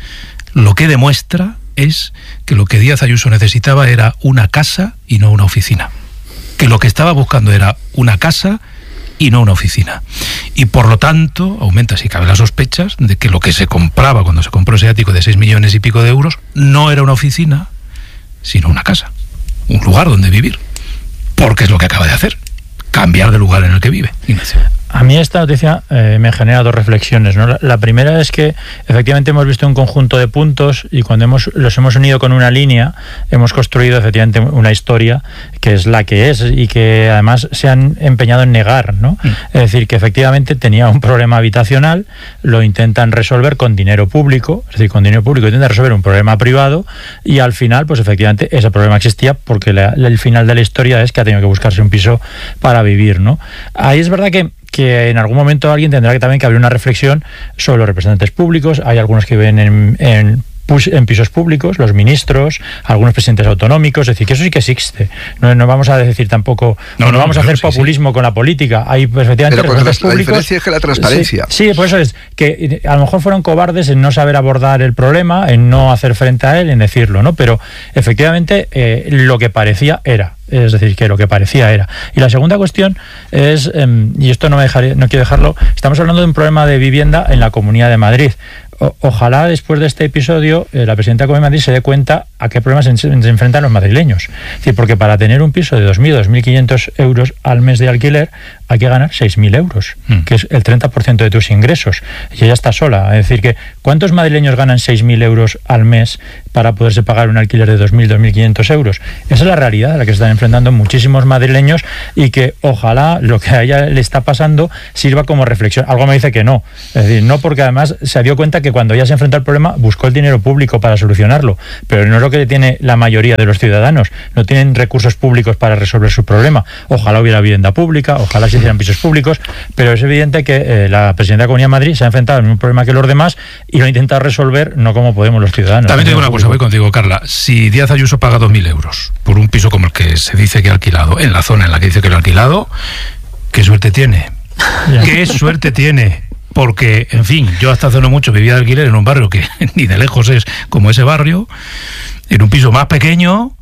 lo que demuestra es que lo que Díaz Ayuso necesitaba era una casa y no una oficina. Que lo que estaba buscando era una casa y no una oficina. Y por lo tanto, aumenta si cabe las sospechas de que lo que se compraba cuando se compró ese ático de seis millones y pico de euros no era una oficina, sino una casa, un lugar donde vivir. Porque es lo que acaba de hacer, cambiar de lugar en el que vive. Ignacio. A mí esta noticia eh, me genera dos reflexiones, ¿no? La, la primera es que efectivamente hemos visto un conjunto de puntos y cuando hemos, los hemos unido con una línea hemos construido efectivamente una historia que es la que es y que además se han empeñado en negar, ¿no? Mm. Es decir, que efectivamente tenía un problema habitacional, lo intentan resolver con dinero público, es decir, con dinero público intentan resolver un problema privado y al final, pues efectivamente ese problema existía porque la, el final de la historia es que ha tenido que buscarse un piso para vivir, ¿no? Ahí es verdad que que en algún momento alguien tendrá que también que abrir una reflexión sobre los representantes públicos. Hay algunos que viven en, en en pisos públicos, los ministros, algunos presidentes autonómicos, es decir, que eso sí que existe. No, no vamos a decir tampoco, no, no, no vamos a hacer sí, populismo sí. con la política. Hay efectivamente Pero representantes la, públicos. La diferencia es que la transparencia. Sí, sí, por eso es que a lo mejor fueron cobardes en no saber abordar el problema, en no hacer frente a él, en decirlo, ¿no? Pero efectivamente eh, lo que parecía era. Es decir, que lo que parecía era. Y la segunda cuestión es, eh, y esto no me dejaré, no quiero dejarlo, estamos hablando de un problema de vivienda en la Comunidad de Madrid. O, ojalá después de este episodio eh, la presidenta de la Comunidad de Madrid se dé cuenta a qué problemas se, se enfrentan los madrileños. Es decir, porque para tener un piso de dos mil, dos mil quinientos euros al mes de alquiler hay que ganar seis mil euros, mm. que es el treinta por ciento de tus ingresos. Y ella está sola. Es decir, que ¿cuántos madrileños ganan seis mil euros al mes para poderse pagar un alquiler de dos mil, dos mil quinientos euros? Esa es la realidad a la que se están enfrentando muchísimos madrileños y que ojalá lo que a ella le está pasando sirva como reflexión. Algo me dice que no. Es decir, no, porque además se dio cuenta que cuando ella se enfrentó al problema buscó el dinero público para solucionarlo, pero no es lo que tiene la mayoría de los ciudadanos. No tienen recursos públicos para resolver su problema. Ojalá hubiera vivienda pública, ojalá se hicieran pisos públicos, pero es evidente que eh, la presidenta de la Comunidad de Madrid se ha enfrentado al mismo problema que los demás y lo ha intentado resolver no como podemos los ciudadanos. También te digo una cosa, voy contigo, Carla. Si Díaz Ayuso paga dos mil euros por un piso como el que se dice que ha alquilado, en la zona en la que dice que lo ha alquilado, ¿qué suerte tiene? ¿Qué suerte tiene? Porque, en fin, yo hasta hace no mucho vivía de alquiler en un barrio que ni de lejos es como ese barrio, en un piso más pequeño,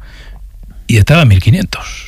y estaba en mil quinientos.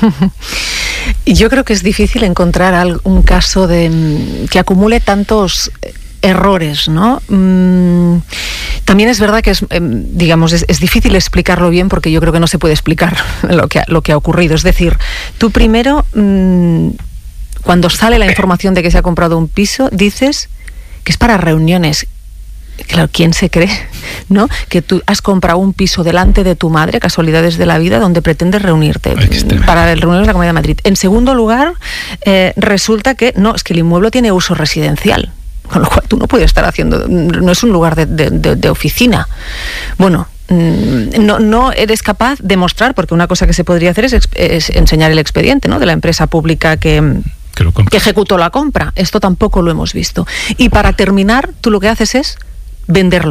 Yo creo que es difícil encontrar un caso de que acumule tantos errores, ¿no? Mm, también es verdad que es, eh, digamos, es, es difícil explicarlo bien porque yo creo que no se puede explicar lo que ha, lo que ha ocurrido. Es decir, tú primero, mmm, cuando sale la información de que se ha comprado un piso, dices que es para reuniones. Claro, ¿quién se cree, no? Que tú has comprado un piso delante de tu madre, casualidades de la vida, donde pretendes reunirte para el reunión de la Comunidad de Madrid. En segundo lugar, eh, resulta que no, es que el inmueble tiene uso residencial, con lo cual tú no puedes estar haciendo, no es un lugar de, de, de, de oficina. Bueno, no, no eres capaz de mostrar, porque una cosa que se podría hacer es, es enseñar el expediente, ¿no?, de la empresa pública que... Que, que ejecutó la compra. Esto tampoco lo hemos visto. Y para terminar, tú lo que haces es venderlo.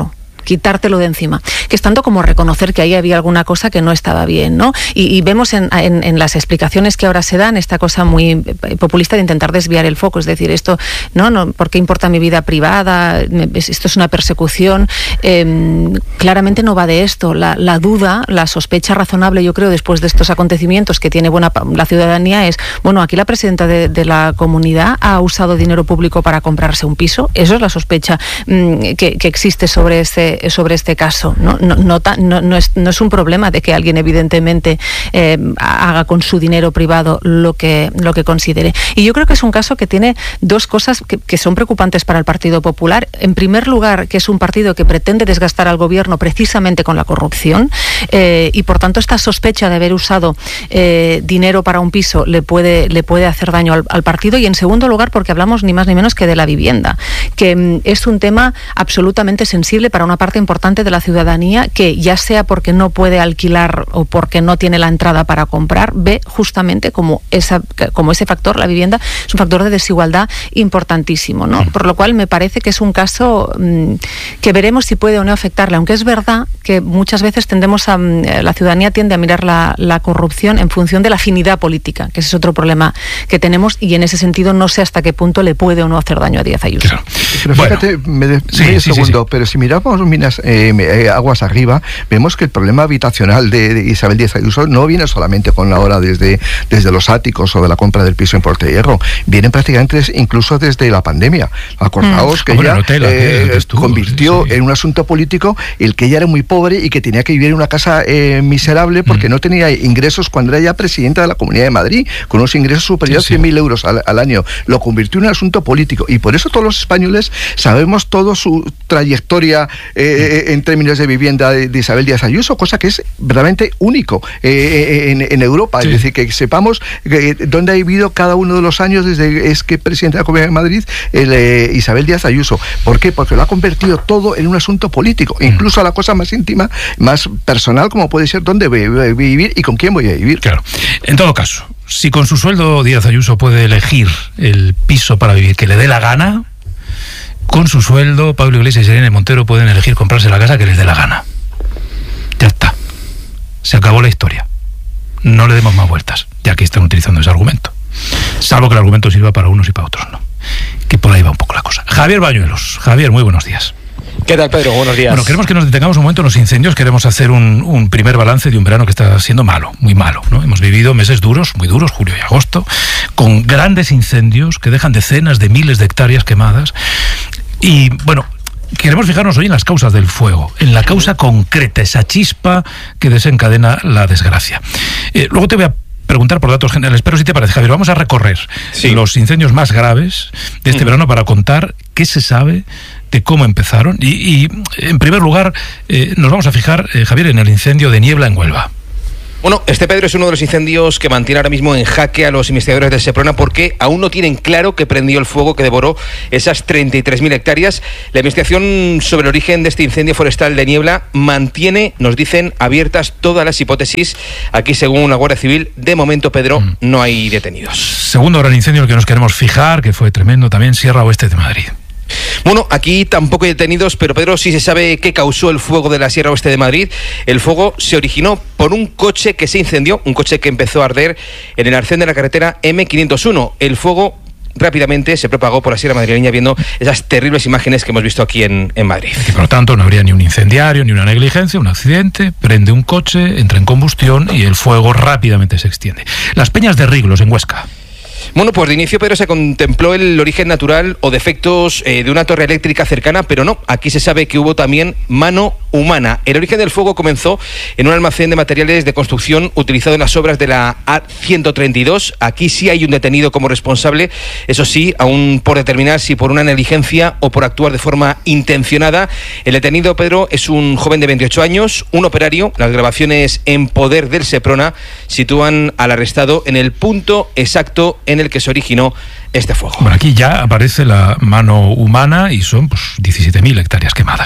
quitártelo de encima, que es tanto como reconocer que ahí había alguna cosa que no estaba bien, ¿no? Y, y vemos en, en, en las explicaciones que ahora se dan esta cosa muy populista de intentar desviar el foco, es decir, esto, no, no, ¿por qué importa mi vida privada? Esto es una persecución. Eh, claramente no va de esto. La, la duda, la sospecha razonable, yo creo, después de estos acontecimientos que tiene buena la ciudadanía es, bueno, aquí la presidenta de, de la comunidad ha usado dinero público para comprarse un piso. Eso es la sospecha mmm, que, que existe sobre este sobre este caso, ¿no? No, no, no, no, es, no es un problema de que alguien evidentemente eh, haga con su dinero privado lo que, lo que considere. Y yo creo que es un caso que tiene dos cosas que, que son preocupantes para el Partido Popular. En primer lugar, que es un partido que pretende desgastar al gobierno precisamente con la corrupción eh, y por tanto esta sospecha de haber usado eh, dinero para un piso le puede, le puede hacer daño al, al partido. Y en segundo lugar, porque hablamos ni más ni menos que de la vivienda, que mm, es un tema absolutamente sensible para una parte importante de la ciudadanía que, ya sea porque no puede alquilar o porque no tiene la entrada para comprar, ve justamente como, esa, como ese factor, la vivienda, es un factor de desigualdad importantísimo, ¿no? Por lo cual me parece que es un caso mmm, que veremos si puede o no afectarle, aunque es verdad que muchas veces tendemos a, la ciudadanía tiende a mirar la, la corrupción en función de la afinidad política, que ese es otro problema que tenemos, y en ese sentido no sé hasta qué punto le puede o no hacer daño a Díaz Ayuso. Claro. Pero fíjate, bueno, me de, sí, medio sí, segundo, sí, sí. pero si miramos minas, eh, eh, aguas arriba, vemos que el problema habitacional de, de Isabel Díaz Ayuso no viene solamente con la hora desde, desde los áticos o de la compra del piso en Puerto Hierro, vienen prácticamente incluso desde la pandemia. Acordaos mm. que ella hotel, eh, estuvo, convirtió sí, sí. en un asunto político el que ella era muy pobre y que tenía que vivir en una casa eh, miserable porque mm. no tenía ingresos cuando era ya presidenta de la Comunidad de Madrid, con unos ingresos superiores sí, sí. a cien mil euros al, al año. Lo convirtió en un asunto político y por eso todos los españoles sabemos toda su trayectoria eh, en términos de vivienda de, de Isabel Díaz Ayuso, cosa que es verdaderamente único eh, en, en Europa. Sí. Es decir, que sepamos que, dónde ha vivido cada uno de los años desde es que presidente de la Comunidad de Madrid, el, eh, Isabel Díaz Ayuso. ¿Por qué? Porque lo ha convertido todo en un asunto político, mm. incluso a la cosa más íntima, más personal, como puede ser dónde voy a vivir y con quién voy a vivir. Claro. En todo caso, si con su sueldo Díaz Ayuso puede elegir el piso para vivir que le dé la gana, con su sueldo Pablo Iglesias y Irene Montero pueden elegir comprarse la casa que les dé la gana. Ya está. Se acabó la historia. No le demos más vueltas, ya que están utilizando ese argumento. Salvo que el argumento sirva para unos y para otros, ¿no? Que por ahí va un poco la cosa. Javier Bañuelos. Javier, muy buenos días. ¿Qué tal, Pedro? Buenos días. Bueno, queremos que nos detengamos un momento en los incendios. Queremos hacer un, un primer balance de un verano que está siendo malo, muy malo, ¿no? Hemos vivido meses duros, muy duros, julio y agosto, con grandes incendios que dejan decenas de miles de hectáreas quemadas. Y, bueno, queremos fijarnos hoy en las causas del fuego, en la causa concreta, esa chispa que desencadena la desgracia. Eh, luego te voy a preguntar por datos generales, pero si te parece, Javier, vamos a recorrer sí. los incendios más graves de este uh-huh. verano para contar qué se sabe de cómo empezaron. Y, y en primer lugar, eh, nos vamos a fijar, eh, Javier, en el incendio de Niebla en Huelva. Bueno, este, Pedro, es uno de los incendios que mantiene ahora mismo en jaque a los investigadores de Seprona porque aún no tienen claro que prendió el fuego que devoró esas treinta y tres mil hectáreas. La investigación sobre el origen de este incendio forestal de Niebla mantiene, nos dicen, abiertas todas las hipótesis. Aquí, según la Guardia Civil, de momento, Pedro, mm. no hay detenidos. Segundo gran incendio en el que nos queremos fijar, que fue tremendo también, Sierra Oeste de Madrid. Bueno, aquí tampoco hay detenidos, pero Pedro, sí se sabe qué causó el fuego de la Sierra Oeste de Madrid. El fuego se originó por un coche que se incendió, un coche que empezó a arder en el arcén de la carretera eme quinientos uno. El fuego rápidamente se propagó por la Sierra Madrileña, viendo esas terribles imágenes que hemos visto aquí en, en Madrid. Y por lo tanto no habría ni un incendiario, ni una negligencia, un accidente, prende un coche, entra en combustión y el fuego rápidamente se extiende. Las Peñas de Riglos, en Huesca. Bueno, pues de inicio, Pedro, se contempló el origen natural o defectos eh, de una torre eléctrica cercana, pero no, aquí se sabe que hubo también mano humana. El origen del fuego comenzó en un almacén de materiales de construcción utilizado en las obras de la A ciento treinta y dos. Aquí sí hay un detenido como responsable, eso sí, aún por determinar si por una negligencia o por actuar de forma intencionada. El detenido, Pedro, es un joven de veintiocho años, un operario. Las grabaciones en poder del Seprona sitúan al arrestado en el punto exacto en el que se originó este fuego. Bueno, aquí ya aparece la mano humana y son pues, diecisiete mil hectáreas quemadas.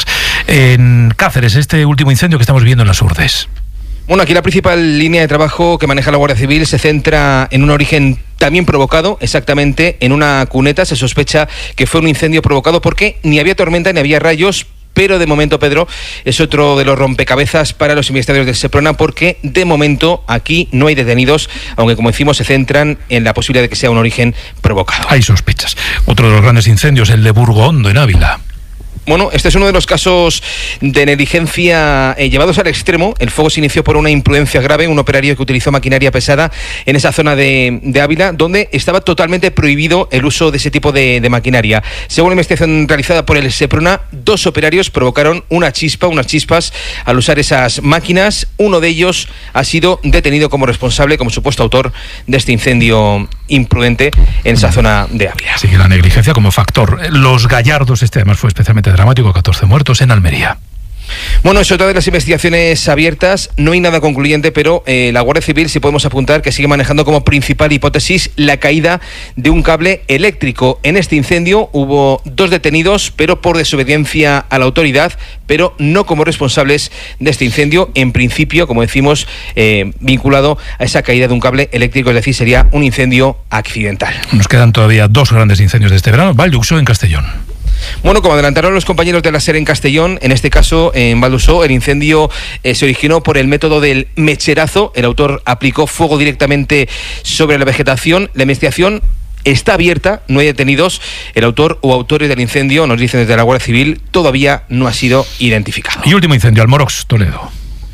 En Cáceres, este último incendio que estamos viendo en las Urdes. Bueno, aquí la principal línea de trabajo que maneja la Guardia Civil se centra en un origen también provocado, exactamente en una cuneta. Se sospecha que fue un incendio provocado porque ni había tormenta ni había rayos, pero de momento, Pedro, es otro de los rompecabezas para los investigadores del Seprona, porque de momento aquí no hay detenidos, aunque como decimos se centran en la posibilidad de que sea un origen provocado. Hay sospechas. Otro de los grandes incendios, el de Burgo Hondo, en Ávila. Bueno, este es uno de los casos de negligencia eh, llevados al extremo. El fuego se inició por una imprudencia grave, un operario que utilizó maquinaria pesada en esa zona de, de Ávila, donde estaba totalmente prohibido el uso de ese tipo de, de maquinaria. Según la investigación realizada por el Seprona, dos operarios provocaron una chispa, unas chispas al usar esas máquinas. Uno de ellos ha sido detenido como responsable, como supuesto autor de este incendio imprudente en esa zona de Ávila. Así que la negligencia como factor. Los Gallardos, este además fue especialmente dramático, catorce muertos en Almería. Bueno, es otra de las investigaciones abiertas, no hay nada concluyente, pero eh, la Guardia Civil sí podemos apuntar que sigue manejando como principal hipótesis la caída de un cable eléctrico. En este incendio hubo dos detenidos, pero por desobediencia a la autoridad, pero no como responsables de este incendio, en principio, como decimos, eh, vinculado a esa caída de un cable eléctrico, es decir, sería un incendio accidental. Nos quedan todavía dos grandes incendios de este verano, Valldusó en Castellón. Bueno, como adelantaron los compañeros de la SER en Castellón, en este caso en Valldusó, el incendio eh, se originó por el método del mecherazo. El autor aplicó fuego directamente sobre la vegetación. La investigación está abierta, no hay detenidos. El autor o autores del incendio, nos dicen desde la Guardia Civil, todavía no ha sido identificado. Y último incendio, Almorox, Toledo.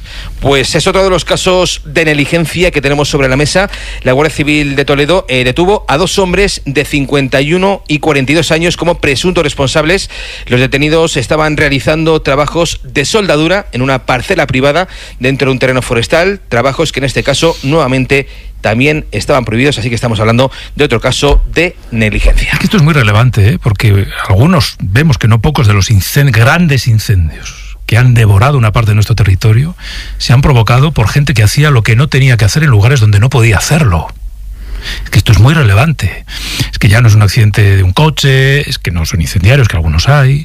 Pues es otro de los casos de negligencia que tenemos sobre la mesa. La Guardia Civil de Toledo eh, detuvo a dos hombres de cincuenta y uno y cuarenta y dos años como presuntos responsables. Los detenidos estaban realizando trabajos de soldadura en una parcela privada dentro de un terreno forestal, trabajos que en este caso nuevamente también estaban prohibidos, así que estamos hablando de otro caso de negligencia. Es que esto es muy relevante, ¿eh? Porque algunos vemos que no pocos de los incend- grandes incendios que han devorado una parte de nuestro territorio se han provocado por gente que hacía lo que no tenía que hacer en lugares donde no podía hacerlo. Es que esto es muy relevante. Es que ya no es un accidente de un coche, es que no son incendiarios, que algunos hay,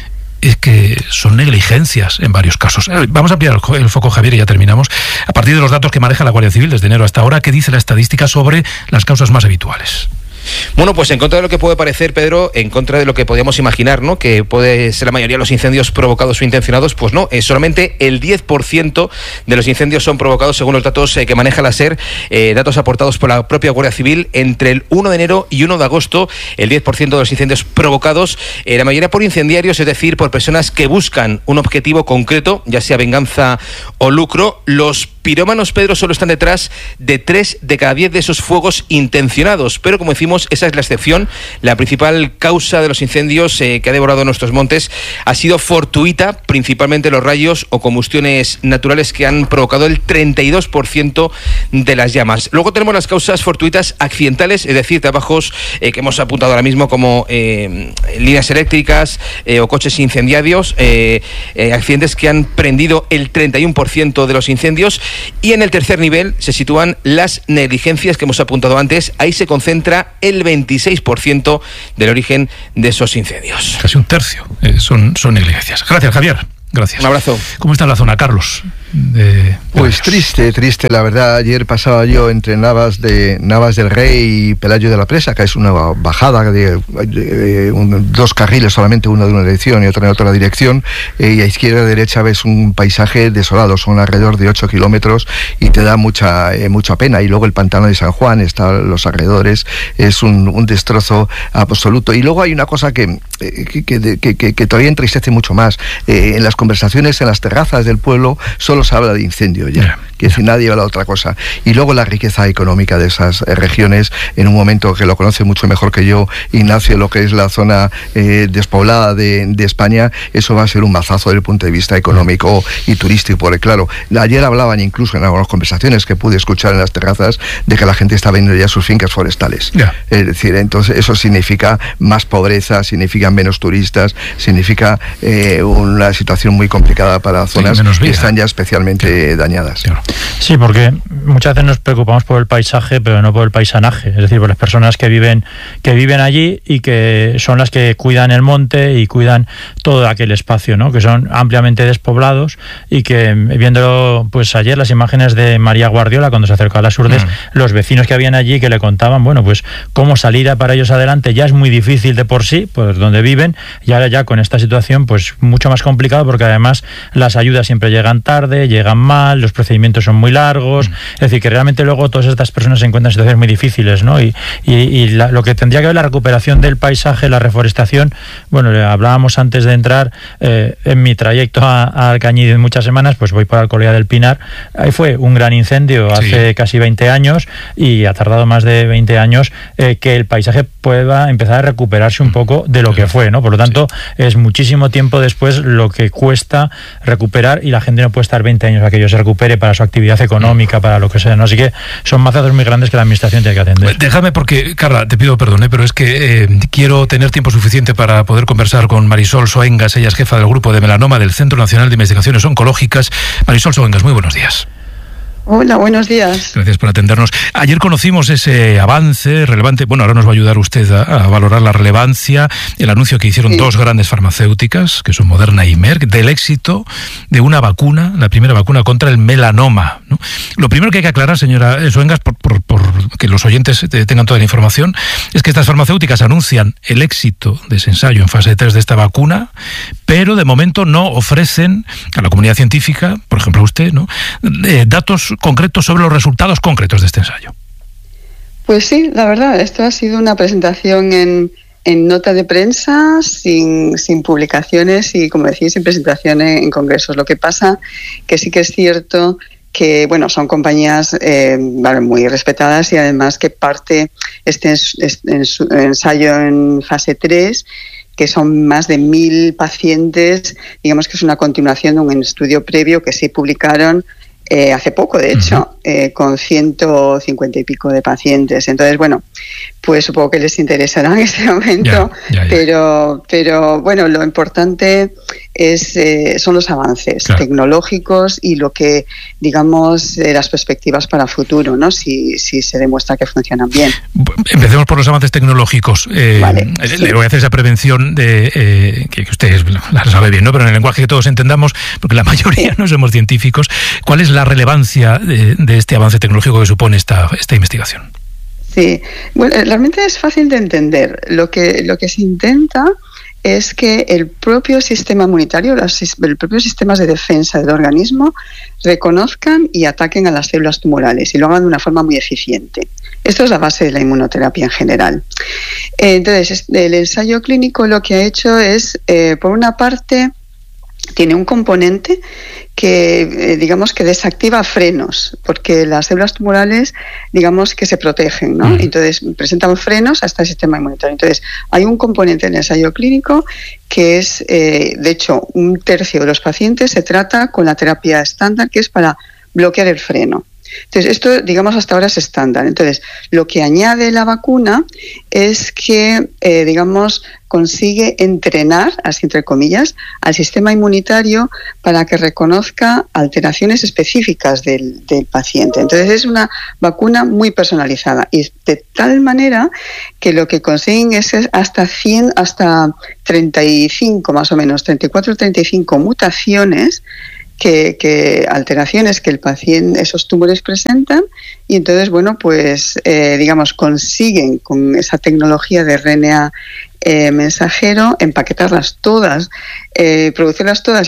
es que son negligencias en varios casos. Vamos a ampliar el foco, Javier, y ya terminamos. A partir de los datos que maneja la Guardia Civil desde enero hasta ahora, ¿qué dice la estadística sobre las causas más habituales? Bueno, pues en contra de lo que puede parecer, Pedro, en contra de lo que podíamos imaginar, ¿no?, que puede ser la mayoría de los incendios provocados o intencionados, pues no, es solamente el diez por ciento de los incendios son provocados, según los datos eh, que maneja la SER, eh, datos aportados por la propia Guardia Civil. Entre el uno de enero y uno de agosto, el diez por ciento de los incendios provocados, eh, la mayoría por incendiarios, es decir, por personas que buscan un objetivo concreto, ya sea venganza o lucro. Los pirómanos, Pedro, solo están detrás de tres de cada diez de esos fuegos intencionados, pero como decimos, esa es la excepción. La principal causa de los incendios eh, que ha devorado nuestros montes ha sido fortuita, principalmente los rayos o combustiones naturales, que han provocado el treinta y dos por ciento de las llamas. Luego tenemos las causas fortuitas accidentales, es decir, trabajos eh, que hemos apuntado ahora mismo como eh, líneas eléctricas eh, o coches incendiarios, eh, eh, accidentes que han prendido el treinta y uno por ciento de los incendios. Y en el tercer nivel se sitúan las negligencias que hemos apuntado antes. Ahí se concentra el veintiséis por ciento del origen de esos incendios. Casi un tercio eh, son, son negligencias. Gracias, Javier. Gracias. Un abrazo. ¿Cómo está la zona, Carlos? De... Pues triste, triste, la verdad. Ayer pasaba yo entre Navas de Navas del Rey y Pelayo de la Presa, que es una bajada de, de, de un, dos carriles solamente, uno de una dirección y otro en otra dirección, eh, y a izquierda y derecha ves un paisaje desolado. Son alrededor de ocho kilómetros y te da mucha eh, mucha pena. Y luego el pantano de San Juan, están los alrededores, es un, un destrozo absoluto. Y luego hay una cosa que, eh, que, que, que, que, que todavía entristece mucho más. Eh, en las conversaciones en las terrazas del pueblo solo se habla de incendio ya, yeah. que si nadie habla de otra cosa. Y luego la riqueza económica de esas eh, regiones, en un momento que lo conoce mucho mejor que yo, Ignacio, lo que es la zona eh, despoblada de, de España, eso va a ser un mazazo desde el punto de vista económico y turístico, porque claro, ayer hablaban incluso en algunas conversaciones que pude escuchar en las terrazas de que la gente está vendiendo ya sus fincas forestales. Yeah. Es decir, entonces eso significa más pobreza, significa menos turistas, significa eh, una situación muy complicada para zonas sí, que están ya especialmente claro. dañadas. Claro. Sí, porque muchas veces nos preocupamos por el paisaje, pero no por el paisanaje, es decir, por las personas que viven que viven allí y que son las que cuidan el monte y cuidan todo aquel espacio, ¿no? Que son ampliamente despoblados y que, viendo pues ayer las imágenes de María Guardiola cuando se acercó a las Urdes, mm. los vecinos que habían allí que le contaban, bueno, pues cómo salir para ellos adelante ya es muy difícil de por sí, pues donde viven, y ahora ya con esta situación pues mucho más complicado, porque además las ayudas siempre llegan tarde, llegan mal, los procedimientos son muy largos, mm. es decir, que realmente luego todas estas personas se encuentran en situaciones muy difíciles, ¿no? Y, y, y la, lo que tendría que ver la recuperación del paisaje, la reforestación, bueno, hablábamos antes de entrar, eh, en mi trayecto a, a Alcañiz en muchas semanas, pues voy por Alcolea del Pinar, ahí fue un gran incendio hace sí. casi veinte años y ha tardado más de veinte años eh, que el paisaje pueda empezar a recuperarse un poco de lo que fue, ¿no? Por lo tanto, sí. es muchísimo tiempo después lo que cuesta recuperar, y la gente no puede estar veinte años a que ello se recupere para su actividad económica, para lo que sea, ¿no? Así que son mazazos muy grandes que la administración tiene que atender. Déjame, porque, Carla, te pido perdón, ¿eh? pero es que eh, quiero tener tiempo suficiente para poder conversar con Marisol Soengas. Ella es jefa del grupo de melanoma del Centro Nacional de Investigaciones Oncológicas. Marisol Soengas, muy buenos días. Hola, buenos días. Gracias por atendernos. Ayer conocimos ese avance relevante. Bueno, ahora nos va a ayudar usted a, a valorar la relevancia, el anuncio que hicieron sí. dos grandes farmacéuticas, que son Moderna y Merck, del éxito de una vacuna, la primera vacuna contra el melanoma, ¿no? Lo primero que hay que aclarar, señora Soengas, por, por, por que los oyentes tengan toda la información, es que estas farmacéuticas anuncian el éxito de ese ensayo en fase tres de esta vacuna, pero de momento no ofrecen a la comunidad científica, por ejemplo a usted, ¿no?, eh, datos concretos sobre los resultados concretos de este ensayo. Pues sí, la verdad, esto ha sido una presentación en, en nota de prensa, sin, sin publicaciones y, como decía, sin presentaciones en congresos. Lo que pasa que sí que es cierto que, bueno, son compañías eh, vale, muy respetadas, y además que parte este, este ensayo en fase tres, que son más de mil pacientes, digamos que es una continuación de un estudio previo que sí publicaron Eh, hace poco, de hecho, uh-huh. eh, con ciento cincuenta y pico de pacientes. Entonces, bueno, pues supongo que les interesará en este momento, ya, ya, ya. pero pero bueno, lo importante es eh, son los avances claro. tecnológicos y lo que, digamos, eh, las perspectivas para futuro, ¿no? Si, si se demuestra que funcionan bien. Empecemos por los avances tecnológicos. Eh, vale, sí. Le voy a hacer esa prevención de eh, que usted la sabe bien, ¿no? Pero en el lenguaje que todos entendamos, porque la mayoría sí. no somos científicos. ¿Cuál es la relevancia de, de este avance tecnológico que supone esta, esta investigación? Sí, bueno, realmente es fácil de entender. Lo que, lo que se intenta es que el propio sistema inmunitario, los, el propio sistemas de defensa del organismo reconozcan y ataquen a las células tumorales y lo hagan de una forma muy eficiente. Esto es la base de la inmunoterapia en general. Entonces, el ensayo clínico lo que ha hecho es, eh, por una parte, tiene un componente que, eh, digamos, que desactiva frenos, porque las células tumorales, digamos, que se protegen, ¿no? Entonces, presentan frenos a este sistema inmunitario. Entonces, hay un componente en el ensayo clínico que es, eh, de hecho, un tercio de los pacientes se trata con la terapia estándar, que es para bloquear el freno. Entonces, esto, digamos, hasta ahora es estándar. Entonces, lo que añade la vacuna es que, eh, digamos, consigue entrenar, así entre comillas, al sistema inmunitario para que reconozca alteraciones específicas del, del paciente. Entonces, es una vacuna muy personalizada y de tal manera que lo que consiguen es hasta cien, hasta treinta y cinco más o menos, treinta y cuatro, treinta y cinco mutaciones Que, que alteraciones que el paciente, esos tumores presentan, y entonces, bueno, pues eh, digamos, consiguen con esa tecnología de R N A eh, mensajero empaquetarlas todas, eh, producirlas todas